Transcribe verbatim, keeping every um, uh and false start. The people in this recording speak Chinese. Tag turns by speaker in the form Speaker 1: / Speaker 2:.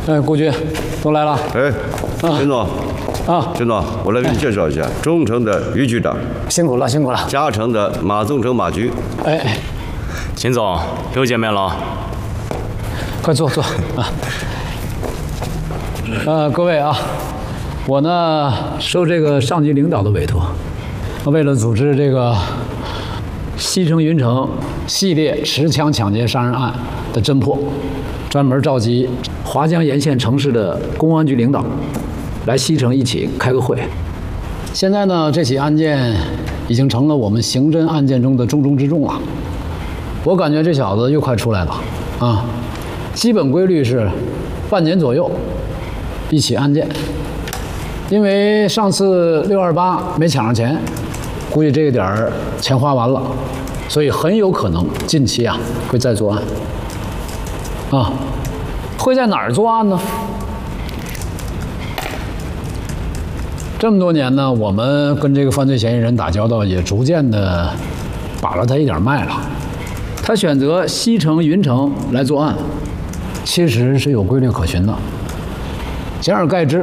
Speaker 1: 哎，顾局，都来了。
Speaker 2: 哎，秦总。
Speaker 1: 啊，
Speaker 2: 秦总，我来给你介绍一下：中城的于局长，
Speaker 1: 辛苦了，辛苦了。
Speaker 2: 嘉诚的马宗成马局。
Speaker 1: 哎哎，
Speaker 3: 秦总，又见面了。
Speaker 1: 快坐坐啊。呃，各位啊，我呢受这个上级领导的委托，为了组织这个西城云城系列持枪抢劫杀人案的侦破，专门召集华江沿线城市的公安局领导来西城一起开个会。现在呢，这起案件已经成了我们刑侦案件中的重中之重了。我感觉这小子又快出来了啊！基本规律是半年左右一起案件。因为上次六二八没抢上钱，估计这个点儿钱花完了，所以很有可能近期啊会再作案。啊，会在哪儿作案呢？这么多年呢，我们跟这个犯罪嫌疑人打交道，也逐渐的把了他一点脉了。他选择西城、云城来作案，其实是有规律可循的。简而概之，